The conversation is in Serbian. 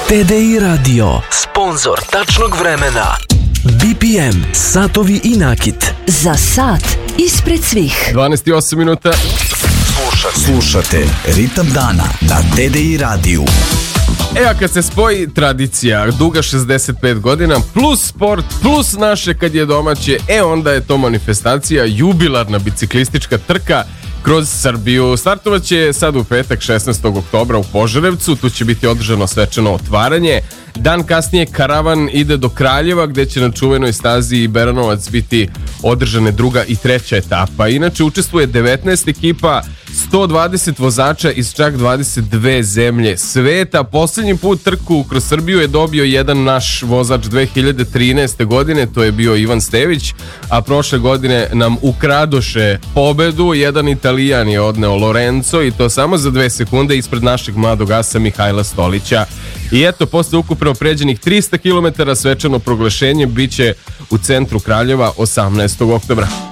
TDI Radio, sponzor tačnog vremena. BPM, satovi i nakit. Za sat ispred svih. 12:08 minuta. Slušate Ritam dana na TDI radiju. A kad se spoji tradicija duga 65 godina plus sport plus naše kad je domaće, onda je to manifestacija, jubilarna biciklistička trka kroz Srbiju. Startovat će sad u petak 16. oktobra u Požarevcu, tu će biti održano svečano otvaranje. Dan kasnije karavan ide do Kraljeva gdje će na čuvenoj stazi Beranovac biti održane druga i treća etapa. Inače učestvuje 19 ekipa, 120 vozača iz čak 22 zemlje sveta. Posljednji put trku kroz Srbiju je dobio jedan naš vozač 2013. godine, to je bio Ivan Stević, a prošle godine nam ukradoše pobedu. Jedan Italijan je odneo Lorenzo i to samo za 2 sekunde ispred našeg mladog asa Mihajla Stolića. I eto, posle ukupno pređenih 300 km svečano proglašenje biće u centru Kraljeva 18. oktobra.